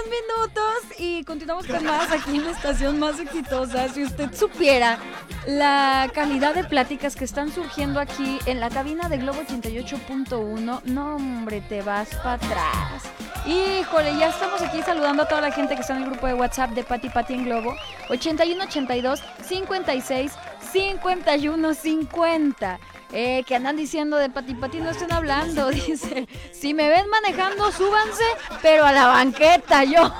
minutos y continuamos con más aquí en la estación más exitosa. Si usted supiera la calidad de pláticas que están surgiendo aquí en la cabina de Globo 88.1, no hombre, te vas para atrás. Híjole, ya estamos aquí saludando a toda la gente que está en el grupo de WhatsApp de Pati Pati en Globo. 8182 56 51 50. Que andan diciendo de Pati Pati no estén hablando. Dice, si me ven manejando, súbanse, pero a la banqueta, yo.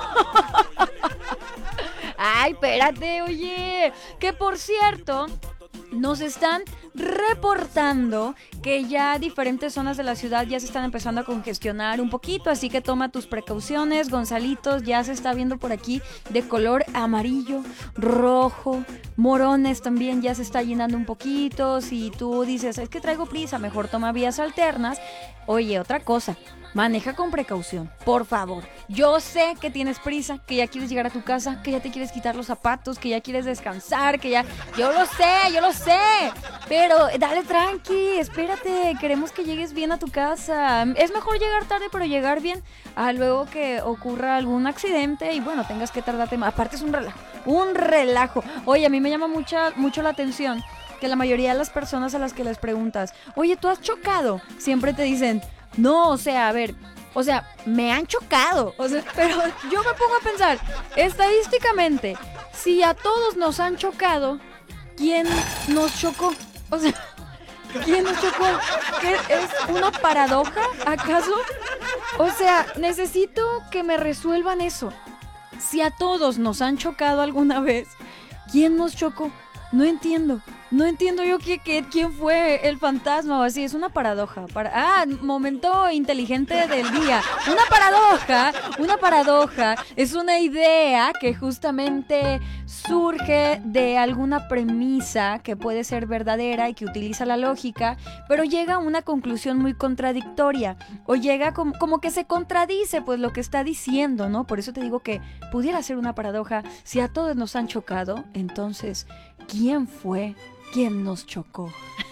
Ay, espérate, oye. Que por cierto, nos están reportando que ya diferentes zonas de la ciudad ya se están empezando a congestionar un poquito, así que toma tus precauciones. Gonzalitos ya se está viendo por aquí de color amarillo, rojo, Morones también ya se está llenando un poquito. Si tú dices, es que traigo prisa, mejor toma vías alternas. Oye, otra cosa, maneja con precaución, por favor. Yo sé que tienes prisa, que ya quieres llegar a tu casa, que ya te quieres quitar los zapatos, que ya quieres descansar, que ya... Yo lo sé, pero dale tranqui, espérate, queremos que llegues bien a tu casa. Es mejor llegar tarde, pero llegar bien, a luego que ocurra algún accidente y bueno, tengas que tardarte más. Aparte es un relajo. Oye, a mí me llama mucho la atención que la mayoría de las personas a las que les preguntas, oye, ¿tú has chocado? Siempre te dicen, no, o sea, a ver, o sea, me han chocado, o sea, pero yo me pongo a pensar, estadísticamente, si a todos nos han chocado, ¿quién nos chocó? O sea, ¿quién nos chocó? ¿Qué es una paradoja, acaso? O sea, necesito que me resuelvan eso. Si a todos nos han chocado alguna vez, ¿quién nos chocó? No entiendo yo quién fue el fantasma o así. Es una paradoja. Momento inteligente del día. Una paradoja es una idea que justamente surge de alguna premisa que puede ser verdadera y que utiliza la lógica, pero llega a una conclusión muy contradictoria o llega como que se contradice pues lo que está diciendo, ¿no? Por eso te digo que pudiera ser una paradoja. Si a todos nos han chocado, entonces ¿quién fue quien nos chocó?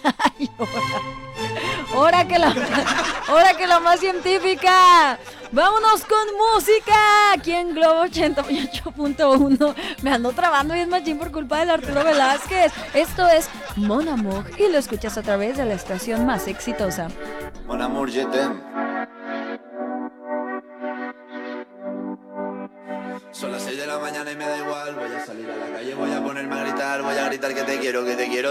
Ahora que la más científica. Vámonos con música aquí en Globo 88.1. Me ando trabando bien machín por culpa del Arturo Velázquez. Esto es Mon Amour y lo escuchas a través de la estación más exitosa. Mon Amour, je t'aime. Son las 6 de la mañana y me da igual. Voy a salir a la calle, voy a ponerme a gritar. Voy a gritar que te quiero,